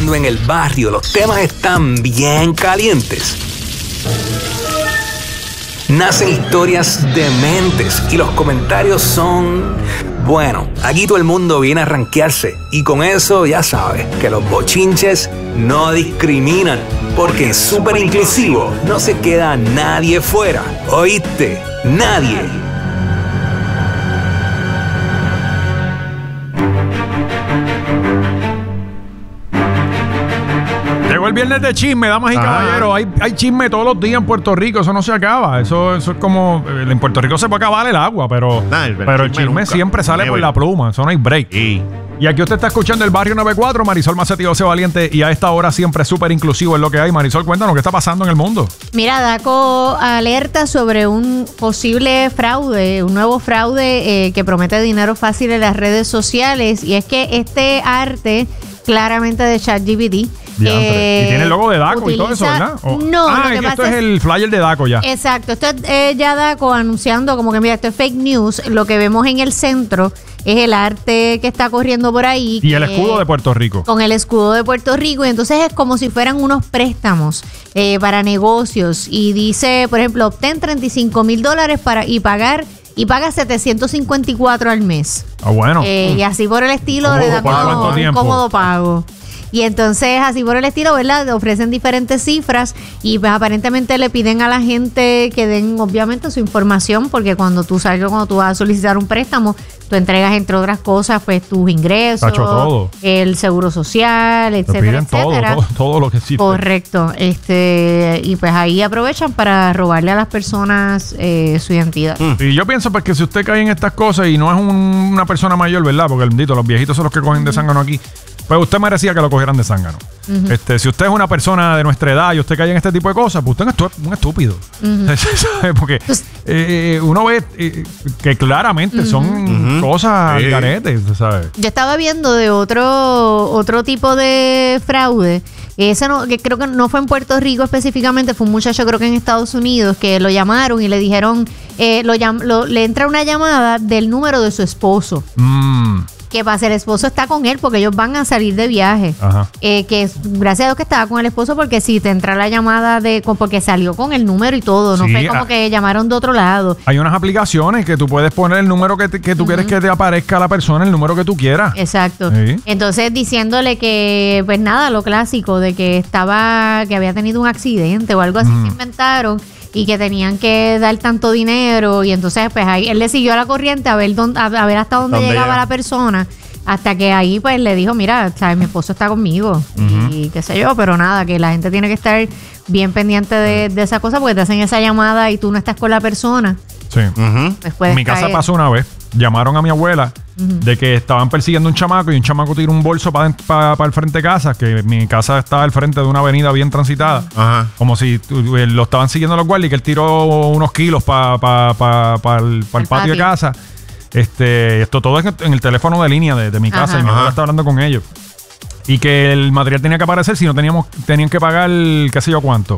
cuando en el barrio los temas están bien calientes, nacen historias dementes y los comentarios son... Bueno, aquí todo el mundo viene a rankearse y con eso ya sabes que los bochinches no discriminan, porque en Súper Inclusivo no se queda nadie fuera. ¿Oíste? Nadie. Llegó el viernes de chisme, damas y caballeros. Hay chisme todos los días en Puerto Rico, eso no se acaba. Eso es como... En Puerto Rico se puede acabar el agua, pero el chisme siempre sale por la pluma. Eso no hay break. Y aquí usted está escuchando el Barrio 94, Marisol Macetti, José Valiente, y a esta hora siempre Súper Inclusivo es lo que hay. Marisol, cuéntanos qué está pasando en el mundo. Mira, DACO alerta sobre un posible fraude, un nuevo fraude que promete dinero fácil en las redes sociales, y es que este arte claramente de ChatGPT. Y tiene el logo de DACO y todo eso, ¿verdad? No, es que esto es el flyer de DACO ya. Exacto, esto es ya DACO anunciando como que mira, esto es fake news. Lo que vemos en el centro es el arte que está corriendo por ahí. Y el escudo de Puerto Rico. Con el escudo de Puerto Rico. Y entonces es como si fueran unos préstamos para negocios. Y dice, por ejemplo, obtén $35,000 y paga 754 al mes. Bueno. Y así por el estilo le da como un cómodo pago. Y entonces, así por el estilo, ¿verdad? Ofrecen diferentes cifras y pues aparentemente le piden a la gente que den, obviamente, su información, porque cuando tú vas a solicitar un préstamo, tú entregas, entre otras cosas, pues tus ingresos, todo. El seguro social, etcétera, etcétera. Todo lo que existe. Correcto. Y pues ahí aprovechan para robarle a las personas su identidad. Y yo pienso pues que si usted cae en estas cosas y no es una persona mayor, ¿verdad? Porque los viejitos son los que cogen de zángano aquí. Pues usted merecía que lo cogieran de zángano. Si usted es una persona de nuestra edad y usted cae en este tipo de cosas, pues usted es un estúpido. Porque uno ve que claramente son cosas al garete, ¿sabes? Yo estaba viendo de otro tipo de fraude. Ese que creo que no fue en Puerto Rico específicamente, fue un muchacho creo que en Estados Unidos que lo llamaron y le dijeron, le entra una llamada del número de su esposo. ¿Qué pasa? El esposo está con él porque ellos van a salir de viaje. Que gracias a Dios que estaba con el esposo, porque si te entra la llamada porque salió con el número y todo, no fue como que llamaron de otro lado. Hay unas aplicaciones que tú puedes poner el número que tú quieres que te aparezca a la persona, el número que tú quieras. Exacto. Entonces diciéndole que, pues nada, lo clásico de que había tenido un accidente o algo así, se inventaron. Y que tenían que dar tanto dinero. Y entonces, pues ahí él le siguió a la corriente a ver hasta dónde llegaba la persona. Hasta que ahí, pues le dijo: mira, ¿sabes? Mi esposo está conmigo. Y qué sé yo, pero nada, que la gente tiene que estar bien pendiente de esa cosa, porque te hacen esa llamada y tú no estás con la persona. Sí. Pues en mi casa pasó una vez. Llamaron a mi abuela de que estaban persiguiendo un chamaco y un chamaco tiró un bolso para el frente de casa, que mi casa estaba al frente de una avenida bien transitada. Como si lo estaban siguiendo los guardias y que él tiró unos kilos para el patio de casa. Esto todo es en el teléfono de línea de mi casa y mi abuela está hablando con ellos. Y que el material tenía que aparecer, si no tenían que pagar qué sé yo cuánto.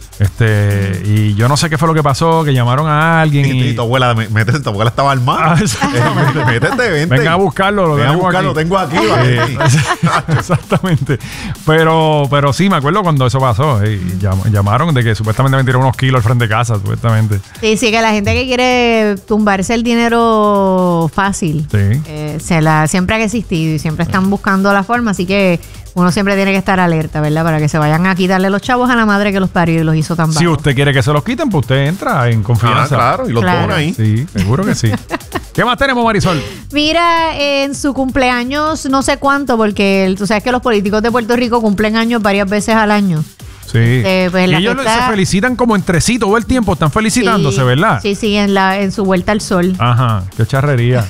Y yo no sé qué fue lo que pasó, que llamaron a alguien y tu abuela, tu abuela estaba armada. Vente. Venga a buscarlo, lo tengo aquí. Exactamente. Pero sí, me acuerdo cuando eso pasó. Llamaron de que supuestamente me tiraron unos kilos al frente de casa, supuestamente. Sí, que la gente que quiere tumbarse el dinero fácil, siempre ha existido y siempre están buscando la forma, así que uno siempre tiene que estar alerta, ¿verdad? Para que se vayan a quitarle los chavos a la madre que los parió y los hizo tan bajos. Si usted quiere que se los quiten, pues usted entra en confianza. Claro, y los pone ahí. Sí, seguro que sí. ¿Qué más tenemos, Marisol? Mira, en su cumpleaños, no sé cuánto, porque tú sabes que los políticos de Puerto Rico cumplen años varias veces al año. Sí. Pues y ellos se felicitan como entre sí todo el tiempo, están felicitándose, ¿verdad? Sí, en su vuelta al sol. Ajá, qué charrería.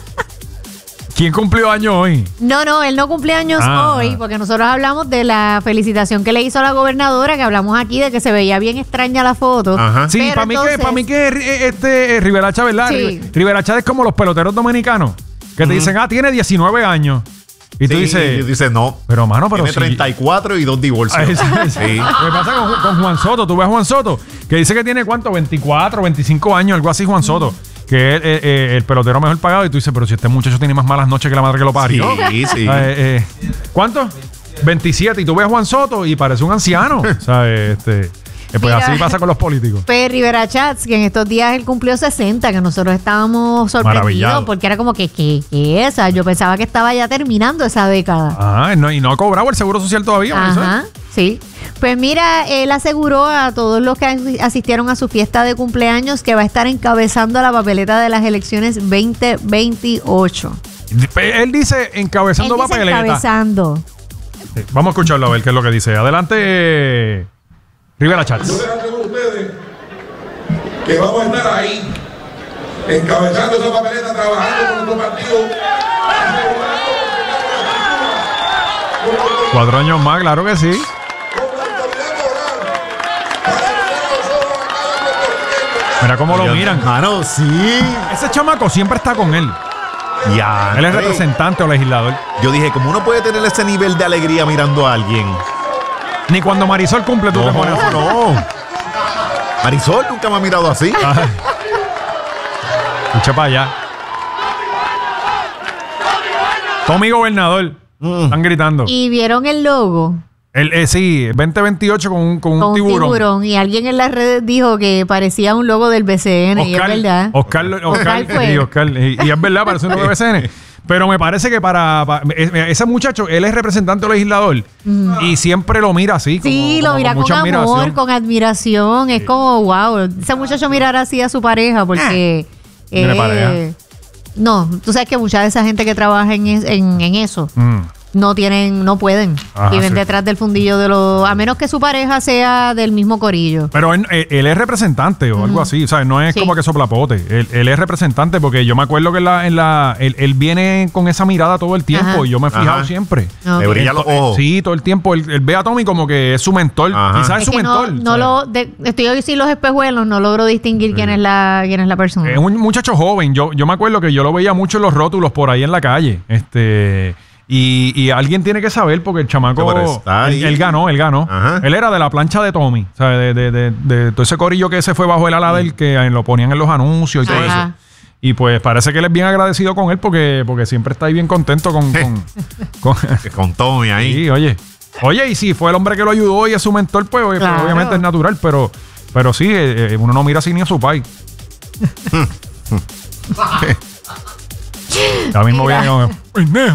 ¿Quién cumplió años hoy? No, él no cumple años hoy, porque nosotros hablamos de la felicitación que le hizo a la gobernadora, que hablamos aquí de que se veía bien extraña la foto. Sí, para mí que Rivera Chávez, ¿verdad? Sí. Rivera Chávez es como los peloteros dominicanos, que te dicen, tiene 19 años. Y tú dices, no. Pero, mano, tiene 34 y 2 divorcios. Sí. ¿Qué pasa con Juan Soto? Tú ves a Juan Soto, que dice que tiene, ¿cuánto? 24, 25 años, algo así, Juan Soto. Que es el pelotero mejor pagado. Y tú dices, pero si este muchacho tiene más malas noches que la madre que lo parió. Sí. ¿Cuánto? 27 y tú ves a Juan Soto y parece un anciano. ¿Sabes? Pues Mira, así pasa con los políticos. Pues Rivera Chats, que en estos días él cumplió 60, que nosotros estábamos sorprendidos porque era como que esa. Yo pensaba que estaba ya terminando esa década. Ah, y no ha cobrado el seguro social todavía. Ajá, sí. Pues mira, él aseguró a todos los que asistieron a su fiesta de cumpleaños que va a estar encabezando la papeleta de las elecciones 2028. Él dice encabezando papeleta. Encabezando. Sí, vamos a escucharlo a ver qué es lo que dice. Adelante, Rivera Chats. Yo les aseguro a ustedes que vamos a estar ahí, encabezando esa papeleta, trabajando con nuestro partido. 4 años más, claro que sí. Mira cómo lo miran. Mano, sí. Ese chamaco siempre está con él. Ya. Él es representante o legislador. Yo dije, ¿cómo uno puede tener ese nivel de alegría mirando a alguien? Ni cuando Marisol cumple tú te pones así. No. Marisol nunca me ha mirado así. Escucha para allá. Tommy Gobernador. Están gritando. ¿Y vieron el logo? Sí, 2028 con un tiburón. Y alguien en las redes dijo que parecía un logo del BCN. Y es verdad. Oscar fue. Y es verdad, parece un logo del BCN. Pero me parece que para ese muchacho, él es representante o legislador y siempre lo mira así. Sí, lo mira con amor, con admiración. Es como, wow, ese muchacho mirará así a su pareja porque... ¿Tiene pareja? No, tú sabes que mucha de esa gente que trabaja en eso... No pueden. Ajá, viven sí. detrás del fundillo a menos que su pareja sea del mismo corillo. Pero él es representante o algo así, o sea, no es como que soplapote. Él es representante porque yo me acuerdo que él viene con esa mirada todo el tiempo y yo me he fijado siempre. Okay. Le brilla los ojos. Sí, todo el tiempo. Él ve a Tommy como que es su mentor. Quizás es su mentor. Estoy hoy sin los espejuelos, no logro distinguir quién es la persona. Es un muchacho joven. Yo me acuerdo que yo lo veía mucho en los rótulos por ahí en la calle. Y alguien tiene que saber porque el chamaco él ganó. Ajá. Él era de la plancha de Tommy, o sea, de todo ese corillo que se fue bajo el ala de él, que lo ponían en los anuncios y todo eso. Y pues parece que él es bien agradecido con él porque siempre está ahí bien contento con Tommy ahí. Sí, oye, y si fue el hombre que lo ayudó y es su mentor, pues obviamente es natural, pero sí, uno no mira así ni a su pai. Ya mismo viene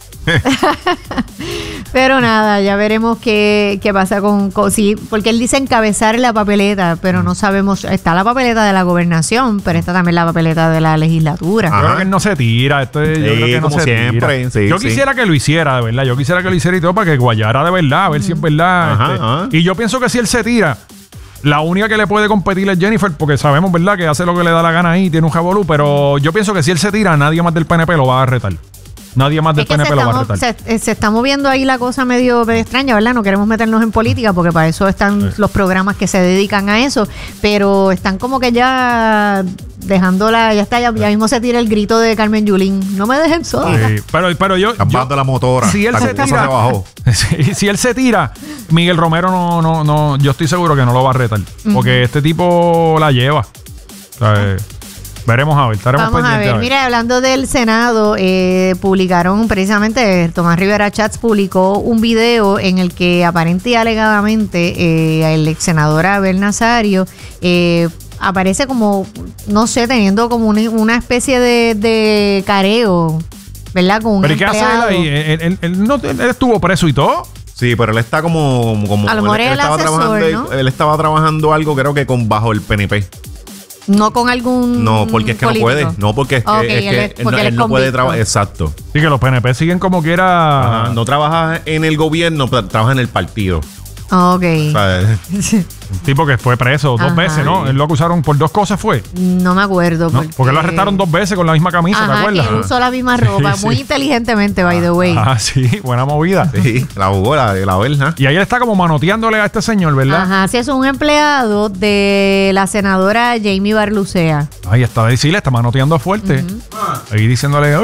Pero nada, ya veremos qué pasa con sí, porque él dice encabezar la papeleta, pero no sabemos, está la papeleta de la gobernación, pero está también la papeleta de la legislatura. Yo creo que él no se tira, yo creo que no se siempre, tira. Yo quisiera que lo hiciera, de verdad, yo quisiera que lo hiciera y todo para que guayara de verdad, a ver si es verdad. Y yo pienso que si él se tira, la única que le puede competir es Jennifer, porque sabemos, ¿verdad?, que hace lo que le da la gana ahí, tiene un jabolú, pero yo pienso que si él se tira, nadie más del PNP lo va a retar. Nadie más del PNP lo va a retar. Se está moviendo ahí la cosa medio extraña, ¿verdad? No queremos meternos en política porque para eso están los programas que se dedican a eso, pero están como que ya dejándola, ya mismo se tira el grito de Carmen Yulín. No me dejen sola. Sí, pero yo... Cambando la motora. Si él se tira... si él se tira, Miguel Romero no, yo estoy seguro que no lo va a retar. Porque este tipo la lleva. O sea, veremos a ver, estaremos pendientes. Vamos a ver, mira, hablando del Senado, publicaron precisamente, Tomás Rivera Chats publicó un video en el que aparente y alegadamente el ex senador Abel Nazario aparece como, no sé, teniendo como una especie de careo, ¿verdad? Con un ¿Pero qué hace él ahí? Él estuvo preso y todo. Sí, pero él está como a lo mejor él estaba trabajando, ¿no? Él estaba trabajando algo, creo que bajo el PNP. No con algún No, porque es que político. No puede. No, porque él no puede trabajar. Exacto. Sí, que los PNP siguen como quiera. No trabaja en el gobierno, pero trabaja en el partido. Ok. O sea, un tipo que fue preso 2 veces, ¿no? Él lo acusaron por 2 cosas, ¿fue? No me acuerdo. ¿No? Porque lo arrestaron 2 veces con la misma camisa, ¿te acuerdas? Que usó la misma ropa, muy inteligentemente, by the way. Sí, buena movida. Sí, la jugó, la verdad. Y ahí está como manoteándole a este señor, ¿verdad? Ajá, sí, es un empleado de la senadora Jamie Barlucea. Ahí está, sí, le está manoteando fuerte. Ahí diciéndole...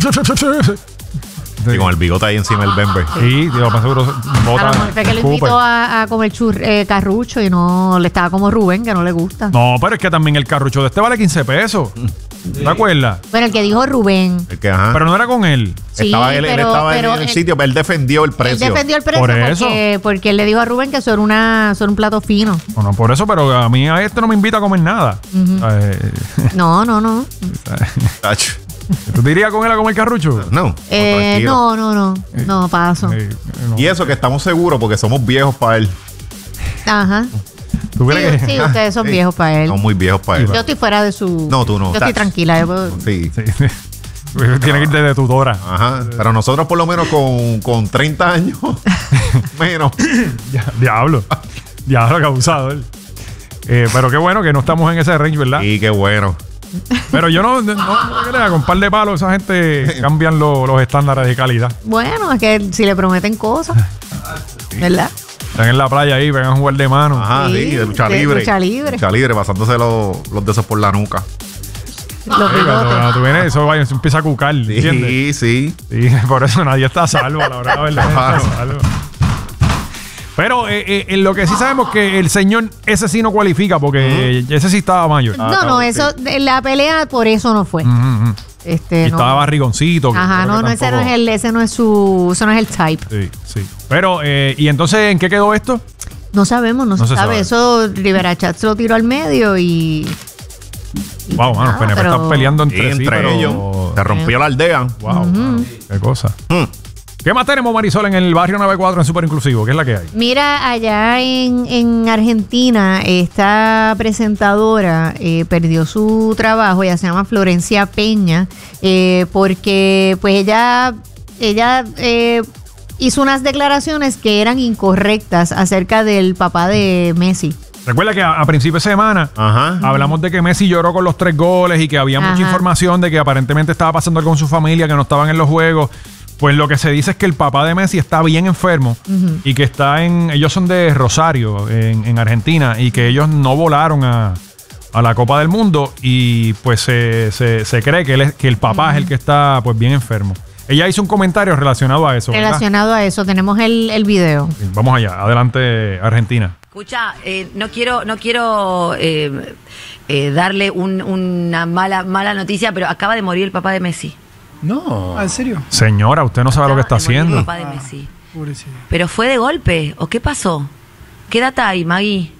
Y con el bigote ahí encima del Bembe. Sí, digo, más seguro bota. A lo mejor fue que le invitó a comer carrucho y no le estaba como Rubén, que no le gusta. No, pero es que también el carrucho de este vale 15 pesos. ¿Te acuerdas? Bueno, el que dijo Rubén. El que, ajá. Pero no era con él. Sí, estaba él estaba pero en el sitio, pero él defendió el precio. Él defendió el precio Por eso. porque él le dijo a Rubén que eso era un plato fino. Bueno, por eso, pero a mí a este no me invita a comer nada. No. Tacho. ¿Tú te irías con él a comer carrucho? No. Tranquilo. No, paso. No. Y eso que estamos seguros porque somos viejos para él. Ajá. ¿Tú crees que? Sí, ustedes son viejos para él. Somos muy viejos para él. Yo estoy fuera de su... No, tú no. Yo estoy tranquila. Yo puedo- Sí. Sí. Tiene que ir de tutora. Ajá. Pero nosotros por lo menos con 30 años menos. Diablo que abusador. Pero qué bueno que no estamos en ese range, ¿verdad? Y qué bueno. Pero yo no con un par de palos esa gente cambian los estándares de calidad. Bueno, es que si le prometen cosas, ¿verdad? Están en la playa ahí, vengan a jugar de mano. Ajá, sí, de lucha libre. Lucha libre. Lucha libre, pasándose los de esos por la nuca. Los Sí, cuando bigotes. tú vienes, eso empieza a cucar, ¿entiendes? Sí. Sí, por eso nadie está a salvo, la verdad, nadie está a salvo. Pero en lo que sí sabemos que el señor ese sí no cualifica porque ese sí estaba mayor. No, eso, la pelea por eso no fue. Y No. estaba barrigoncito. que Ajá, creo que ese no tampoco- es ese no es el type. Sí. Pero, ¿y entonces en qué quedó esto? No sabemos, no No se se sabe. sabe. Eso Rivera Chat se lo tiró al medio y Wow, mano, nada, PNP pero- están peleando Y entre sí. entre pero- ellos se rompió la aldea. Wow, mano, qué cosa. Hmm. ¿Qué más tenemos, Marisol, en el barrio 94 en Super Inclusivo? ¿Qué es la que hay? Mira, allá en Argentina, esta presentadora perdió su trabajo, ella se llama Florencia Peña, porque pues ella hizo unas declaraciones que eran incorrectas acerca del papá de Messi. Recuerda que a principio de semana Ajá. hablamos de que Messi lloró con los 3 goles y que había mucha Ajá. información de que aparentemente estaba pasando algo con su familia, que no estaban en los juegos. Pues lo que se dice es que el papá de Messi está bien enfermo y que ellos son de Rosario, en Argentina, y que ellos no volaron a la Copa del Mundo y pues se cree que el papá es el que está pues bien enfermo. Ella hizo un comentario relacionado a eso, ¿verdad? Relacionado a eso, tenemos el video. Vamos allá, adelante Argentina. Escucha, no quiero darle una mala noticia, pero acaba de morir el papá de Messi. No. ¿En serio? Señora, usted no sabe lo que está Acaba de morir haciendo. el papá de Messi. Pobrecito. ¿Pero fue de golpe o qué pasó? ¿Qué data hay, Maggie?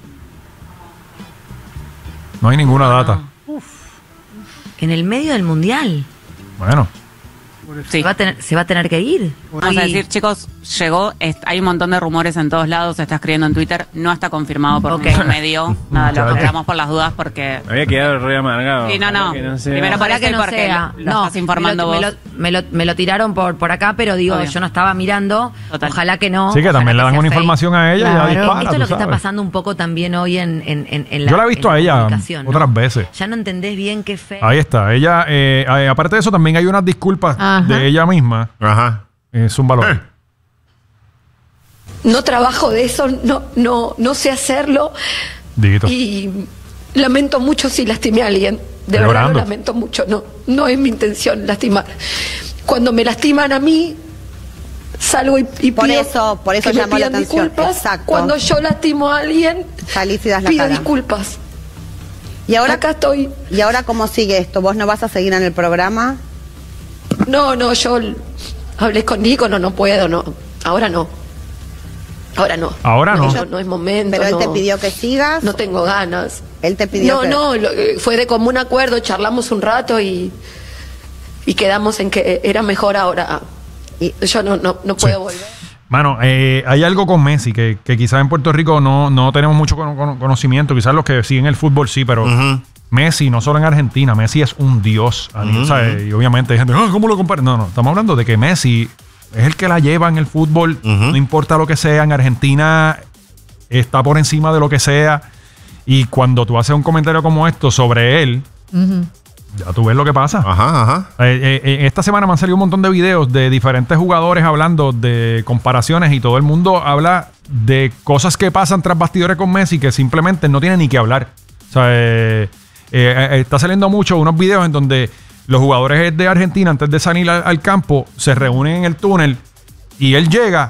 No hay ninguna data. En el medio del mundial. Bueno. Sí. Se va a tener que ir. Vamos a decir, chicos, llegó, hay un montón de rumores en todos lados, se está escribiendo en Twitter, no está confirmado por ningún medio. Nada, lo aclaramos por las dudas porque... Había quedado re amargado. Sí, no. Que no sea- Primero Ojalá parece que no porque sea. lo estás informando vos. Me lo tiraron por acá, pero digo, Obvio. yo no estaba mirando. Total. Ojalá que no. Sí, que Ojalá también le dan sea una fake. información a ella y Claro. ya dispara. Esto es tú lo que está sabes. pasando un poco también hoy en la Yo la he visto en a ella comunicación, ¿no? otras veces. Ya no entendés bien qué fe. Ahí está. Ella, aparte de eso, también hay unas disculpas Ajá. de ella misma. Ajá. Es un valor. No trabajo de eso, no sé hacerlo Diguito. y lamento mucho si lastimé a alguien. De Está verdad llorando. lo lamento mucho, no es mi intención lastimar. Cuando me lastiman a mí, salgo y Por pido eso que me llamó la pidan atención. disculpas. Exacto. Cuando yo lastimo a alguien, Salís y das la pido cara. disculpas. Y ahora, Acá estoy. ¿Y ahora cómo sigue esto? ¿Vos no vas a seguir en el programa? No, yo hablé con Nico, no puedo, no. Ahora no. Ahora no. Ahora no. No es momento. Pero él no. te pidió que sigas. No tengo ganas. Él te pidió que... Fue de común acuerdo, charlamos un rato y quedamos en que era mejor ahora. Y- Yo no puedo volver. Mano, hay algo con Messi que quizás en Puerto Rico no tenemos mucho conocimiento. Quizás los que siguen el fútbol sí, pero Messi, no solo en Argentina, Messi es un dios. O sea, y obviamente hay gente, ¿cómo lo comparan? No, estamos hablando de que Messi es el que la lleva en el fútbol, no importa lo que sea. En Argentina está por encima de lo que sea. Y cuando tú haces un comentario como esto sobre él, ya tú ves lo que pasa. Ajá. Esta semana me han salido un montón de videos de diferentes jugadores hablando de comparaciones y todo el mundo habla de cosas que pasan tras bastidores con Messi que simplemente no tienen ni que hablar. O sea, está saliendo mucho unos videos en donde los jugadores de Argentina, antes de salir al campo, se reúnen en el túnel y él llega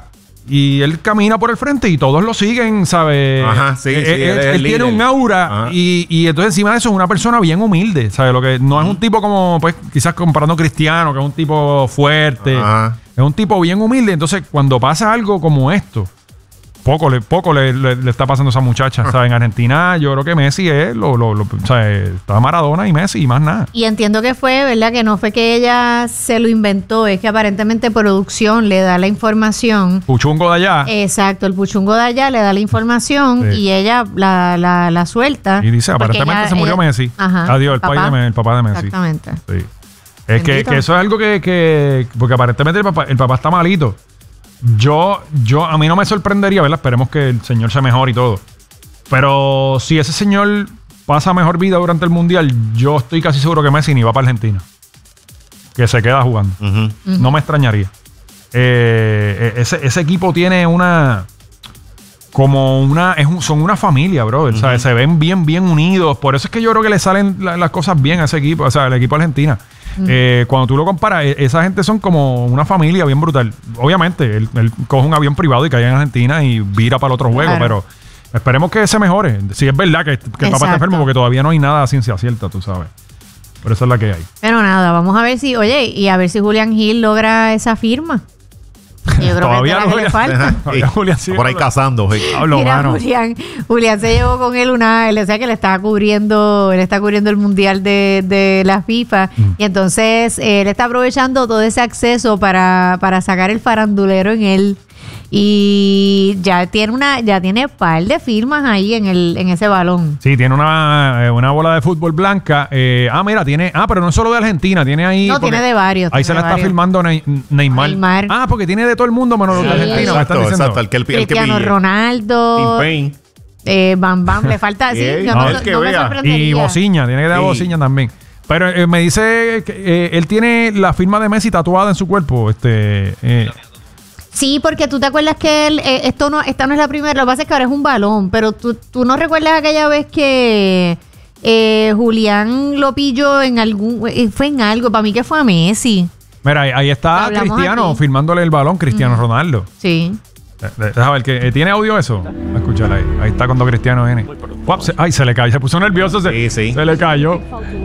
Y él camina por el frente y todos lo siguen, ¿sabes? Ajá, sí, él tiene un aura y entonces encima de eso es una persona bien humilde, ¿sabes? Lo que no es un tipo como, pues, quizás comparando a Cristiano, que es un tipo fuerte. Es un tipo bien humilde. Entonces, cuando pasa algo como esto, poco le está pasando a esa muchacha. ¿Sabes? En Argentina, yo creo que Messi es ¿sabes? Está Maradona y Messi y más nada. Y entiendo que fue, ¿verdad? Que no fue que ella se lo inventó, es que aparentemente producción le da la información. Puchungo de allá. Exacto, el puchungo de allá le da la información y ella la suelta. Y dice, aparentemente se murió Messi. Ajá, Adiós, el papá de Messi. Exactamente. Sí. Es que eso es algo que porque aparentemente el papá está malito. A mí no me sorprendería, ¿verdad? Esperemos que el señor sea mejor y todo. Pero si ese señor pasa mejor vida durante el Mundial, yo estoy casi seguro que Messi ni va para Argentina. Que se queda jugando. No me extrañaría. Ese equipo tiene son una familia, brother. ¿Sabes? Se ven bien unidos. Por eso es que yo creo que le salen las cosas bien a ese equipo, o sea, el equipo de Argentina. Cuando tú lo comparas, esa gente son como una familia bien brutal. Obviamente, él coge un avión privado y cae en Argentina y vira para el otro juego, pero esperemos que se mejore. Si es verdad que el papá está enfermo, porque todavía no hay nada a ciencia cierta, tú sabes. Pero esa es la que hay. Pero nada, vamos a ver si, a ver si Julián Gil logra esa firma. Yo creo todavía que le falta. Julián sigue por ahí cazando. Mira, Julián se llevó con él o sea que él está cubriendo el mundial de la FIFA y entonces él está aprovechando todo ese acceso para sacar el farandulero en él. Y ya tiene par de firmas ahí en ese balón. Sí, tiene una bola de fútbol blanca. Mira, pero no es solo de Argentina, tiene ahí. No, tiene de varios. Ahí se la está filmando Neymar. Porque tiene de todo el mundo menos los de Argentina. Exacto, el que Cristiano Ronaldo. Bam Bam, le falta. Sí, no me sorprendería. Y Bociña, tiene que dar Bociña también. Pero me dice que él tiene la firma de Messi tatuada en su cuerpo. Sí, porque tú te acuerdas que esta no es la primera, lo que pasa es que ahora es un balón, pero tú no recuerdas aquella vez que Julián lo pilló fue en algo, para mí que fue a Messi. Mira, ahí está Cristiano firmándole el balón, Cristiano Ronaldo. Sí. Deja ver, que ¿tiene audio eso? Escúchala ahí. Ahí está cuando Cristiano viene. Se le cayó, se puso nervioso, se le cayó.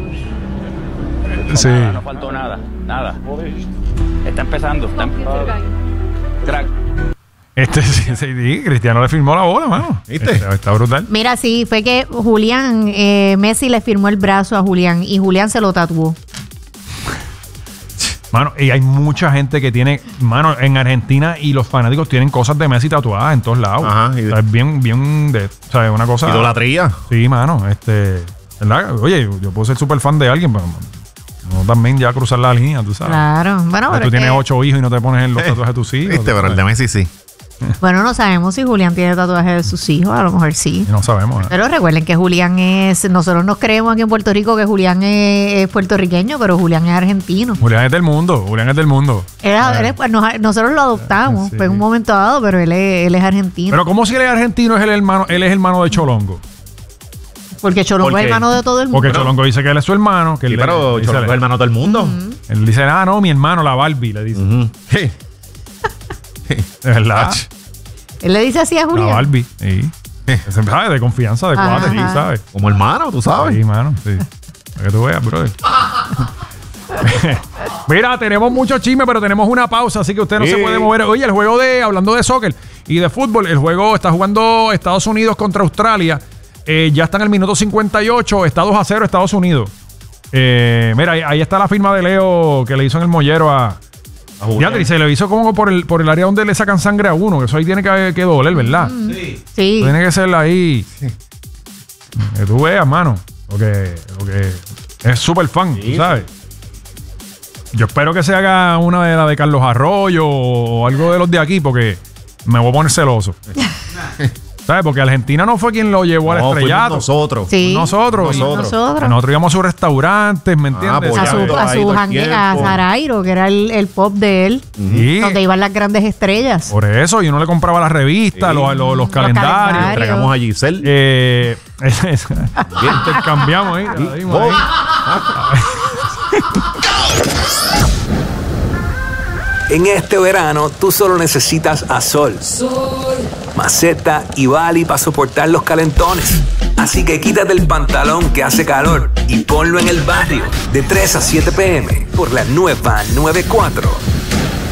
Sí. No faltó nada. Está empezando. Crack. Cristiano le firmó la bola, mano. ¿Viste? Está brutal. Mira, sí, fue que Julián, Messi le firmó el brazo a Julián y Julián se lo tatuó. Mano, y hay mucha gente que tiene, mano, en Argentina y los fanáticos tienen cosas de Messi tatuadas en todos lados. Ajá. O sea, es bien ¿sabes? Una cosa. Idolatría. Sí, mano. ¿Verdad? Oye, yo puedo ser súper fan de alguien, pero no también ya cruzar la línea, tú sabes. Claro. Bueno, pero tú tienes 8 hijos y no te pones en los tatuajes de tus hijos. Viste, pero el de Messi sí. Bueno, no sabemos si Julián tiene tatuajes de sus hijos, a lo mejor sí. No sabemos. Pero recuerden que Julián nosotros nos creemos aquí en Puerto Rico que Julián es puertorriqueño, pero Julián es argentino. Julián es del mundo. Nosotros lo adoptamos en un momento dado, pero él es argentino. Pero ¿cómo si él es argentino? Él es hermano de Cholongo. Porque Cholongo es hermano de todo el mundo. Porque Cholongo dice que él es su hermano. Pero Cholongo es hermano de todo el mundo. Él dice, no, mi hermano, la Barbie, le dice. De verdad. Él le dice así a Julián. La Barbie, sí. ¿Sabes? De confianza, de cuate, sí, ¿sabes? Como hermano, tú sabes. Sí, mano, sí. Para que tú veas, brother. Mira, tenemos mucho chisme, pero tenemos una pausa, así que usted no se puede mover. Oye, el juego hablando de soccer y de fútbol, el juego está jugando Estados Unidos contra Australia. Ya está en el minuto 58, está 2-0 Estados Unidos. Mira, ahí está la firma de Leo que le hizo en el mollero a Julián. Y se le hizo como por el área donde le sacan sangre a uno, que eso ahí tiene que doler, ¿verdad? Sí. Tiene que ser ahí. Sí. Que tú veas, mano. Porque es súper fan, ¿sabes? Yo espero que se haga una de la de Carlos Arroyo o algo de los de aquí, porque me voy a poner celoso. ¿Sabes? Porque Argentina no fue quien lo llevó al estrellato. Nosotros. Sí. Nosotros íbamos a sus restaurantes, ¿me entiendes? A Zarairo, que era el pop de él. Sí. Donde iban las grandes estrellas. Por eso, y uno le compraba las revistas, los calendarios. Entregamos a Giselle. Intercambiamos ahí. En este verano, tú solo necesitas a Sol, Maceta y Bali para soportar los calentones. Así que quítate el pantalón que hace calor y ponlo en el barrio de 3 a 7 p.m. por la nueva 94.